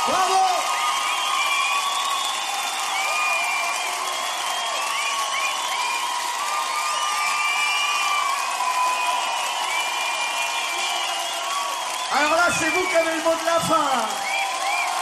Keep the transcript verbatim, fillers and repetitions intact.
Bravo. Alors là, c'est vous qui avez le mot de la fin.